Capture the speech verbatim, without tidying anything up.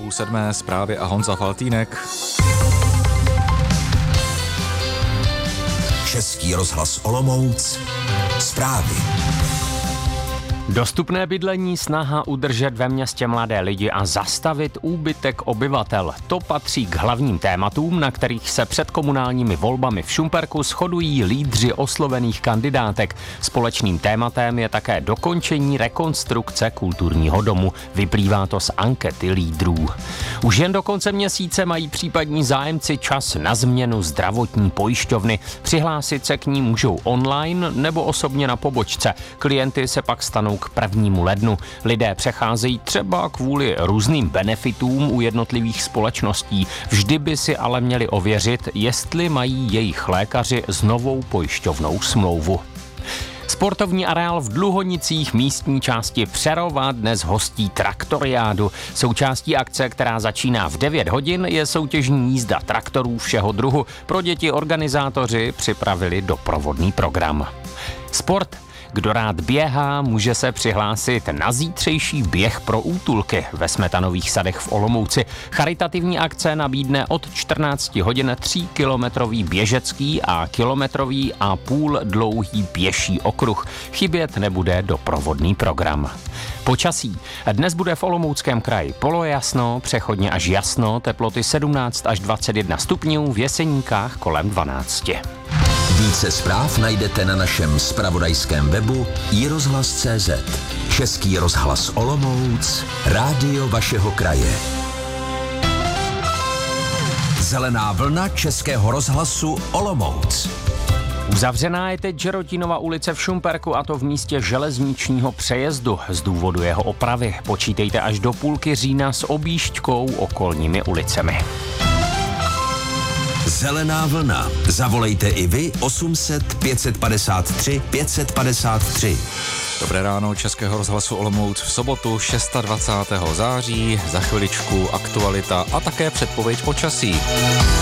půl sedmé, zprávy a Honza Faltýnek. Český rozhlas Olomouc. Zprávy. Dostupné bydlení, snaha udržet ve městě mladé lidi a zastavit úbytek obyvatel. To patří k hlavním tématům, na kterých se před komunálními volbami v Šumperku shodují lídři oslovených kandidátek. Společným tématem je také dokončení rekonstrukce kulturního domu. Vyplývá to z ankety lídrů. Už jen do konce měsíce mají případní zájemci čas na změnu zdravotní pojišťovny. Přihlásit se k ní můžou online nebo osobně na pobočce. Klienty se pak stanou k prvnímu lednu. Lidé přecházejí třeba kvůli různým benefitům u jednotlivých společností. Vždy by si ale měli ověřit, jestli mají jejich lékaři s novou pojišťovnou smlouvu. Sportovní areál v Dluhonicích místní části Přerova dnes hostí traktoriádu. Součástí akce, která začíná v devět hodin, je soutěžní jízda traktorů všeho druhu. Pro děti organizátoři připravili doprovodný program. Sport. Kdo rád běhá, může se přihlásit na zítřejší běh pro útulky ve Smetanových sadech v Olomouci. Charitativní akce nabídne od čtrnácti hodin tříkilometrový běžecký a kilometrový a půl dlouhý pěší okruh. Chybět nebude doprovodný program. Počasí. Dnes bude v Olomouckém kraji polojasno, přechodně až jasno, teploty sedmnáct až dvacet jedna stupňů, v Jeseníkách kolem dvanáct. Více zpráv najdete na našem zpravodajském webu i rozhlas tečka cé zet. Český rozhlas Olomouc, rádio vašeho kraje. Zelená vlna Českého rozhlasu Olomouc. Uzavřená je teď Žerotinova ulice v Šumperku, a to v místě železničního přejezdu z důvodu jeho opravy. Počítejte až do půlky října s objížďkou okolními ulicemi. Zelená vlna. Zavolejte i vy osm set pět padesát tři pět padesát tři. Dobré ráno Českého rozhlasu Olomouc v sobotu dvacátého šestého září. Za chviličku aktualita a také předpověď počasí.